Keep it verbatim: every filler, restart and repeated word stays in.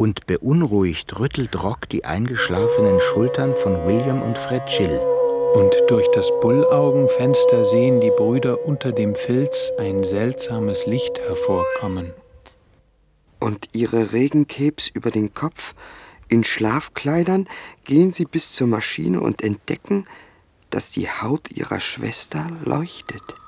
Und beunruhigt rüttelt Rock die eingeschlafenen Schultern von William und Fred Gill. Und durch das Bullaugenfenster sehen die Brüder unter dem Filz ein seltsames Licht hervorkommen. Und ihre Regencapes über den Kopf, in Schlafkleidern, gehen sie bis zur Maschine und entdecken, dass die Haut ihrer Schwester leuchtet.